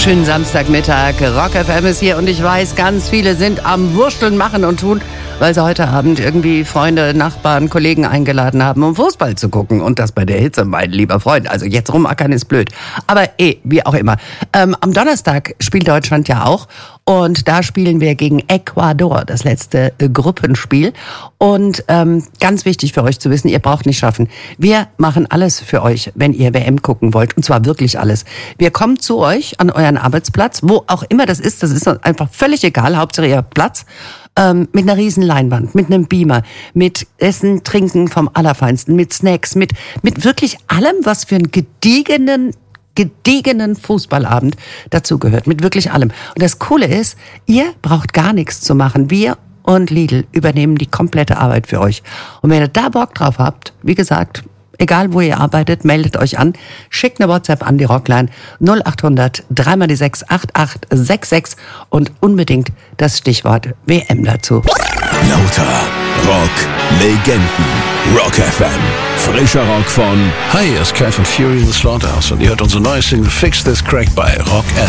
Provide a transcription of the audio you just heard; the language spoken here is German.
Schönen Samstagmittag. Rock FM ist hier und ich weiß, ganz viele sind am Wursteln, machen und tun, weil sie heute Abend irgendwie Freunde, Nachbarn, Kollegen eingeladen haben, um Fußball zu gucken. Und das bei der Hitze, mein lieber Freund. Also jetzt rumackern ist blöd. Aber wie auch immer. Am Donnerstag spielt Deutschland ja auch. Und da spielen wir gegen Ecuador, das letzte Gruppenspiel. Und ganz wichtig für euch zu wissen, ihr braucht nicht schaffen. Wir machen alles für euch, wenn ihr WM gucken wollt. Und zwar wirklich alles. Wir kommen zu euch an euren Arbeitsplatz, wo auch immer das ist einfach völlig egal. Hauptsache ihr habt Platz. Mit einer riesen Leinwand, mit einem Beamer, mit Essen, Trinken vom Allerfeinsten, mit Snacks, mit wirklich allem, was für einen gediegenen Fußballabend dazugehört, mit wirklich allem. Und das Coole ist, ihr braucht gar nichts zu machen. Wir und Lidl übernehmen die komplette Arbeit für euch. Und wenn ihr da Bock drauf habt, wie gesagt, egal wo ihr arbeitet, meldet euch an, schickt eine WhatsApp an die Rockline 0800 3x6 8866 und unbedingt das Stichwort WM dazu. Lauter Rock Legenden. Rock FM. Frischer Rock von... Hi, hier ist Kai von Fury in the Slaughterhouse und ihr hört unsere neue Single Fix This Crack bei Rock FM.